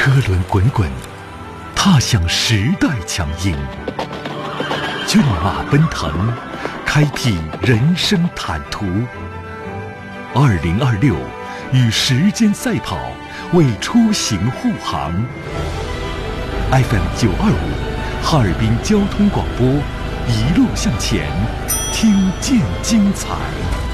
车轮滚滚，踏向时代强音；骏马奔腾，开辟人生坦途。2026，与时间赛跑，为出行护航。FM 925，哈尔滨交通广播，一路向前，听见精彩。